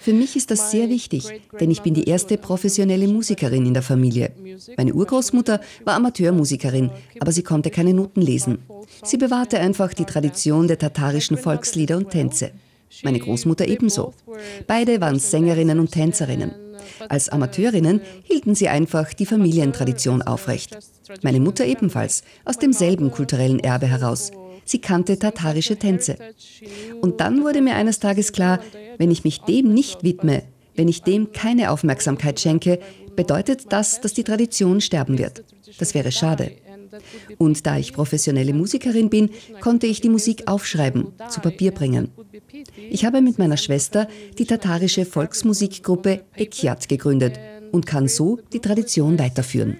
Für mich ist das sehr wichtig, denn ich bin die erste professionelle Musikerin in der Familie. Meine Urgroßmutter war Amateurmusikerin, aber sie konnte keine Noten lesen. Sie bewahrte einfach die Tradition der tatarischen Volkslieder und Tänze. Meine Großmutter ebenso. Beide waren Sängerinnen und Tänzerinnen. Als Amateurinnen hielten sie einfach die Familientradition aufrecht. Meine Mutter ebenfalls, aus demselben kulturellen Erbe heraus. Sie kannte tatarische Tänze. Und dann wurde mir eines Tages klar, wenn ich mich dem nicht widme, wenn ich dem keine Aufmerksamkeit schenke, bedeutet das, dass die Tradition sterben wird. Das wäre schade. Und da ich professionelle Musikerin bin, konnte ich die Musik aufschreiben, zu Papier bringen. Ich habe mit meiner Schwester die tatarische Volksmusikgruppe Ekiat gegründet und kann so die Tradition weiterführen.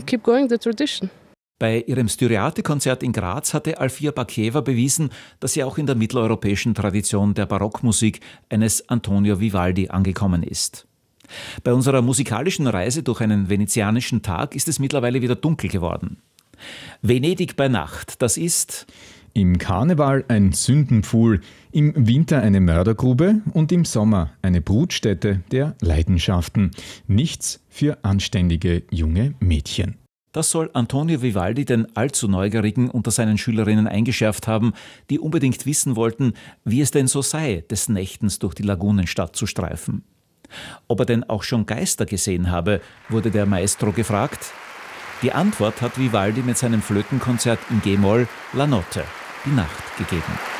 Bei ihrem Styriate-Konzert in Graz hatte Alfia Bakeva bewiesen, dass sie auch in der mitteleuropäischen Tradition der Barockmusik eines Antonio Vivaldi angekommen ist. Bei unserer musikalischen Reise durch einen venezianischen Tag ist es mittlerweile wieder dunkel geworden. Venedig bei Nacht, das ist im Karneval ein Sündenpfuhl, im Winter eine Mördergrube und im Sommer eine Brutstätte der Leidenschaften. Nichts für anständige junge Mädchen. Das soll Antonio Vivaldi den allzu Neugierigen unter seinen Schülerinnen eingeschärft haben, die unbedingt wissen wollten, wie es denn so sei, des Nächtens durch die Lagunenstadt zu streifen. Ob er denn auch schon Geister gesehen habe, wurde der Maestro gefragt. Die Antwort hat Vivaldi mit seinem Flötenkonzert in G-Moll La Notte, die Nacht, gegeben.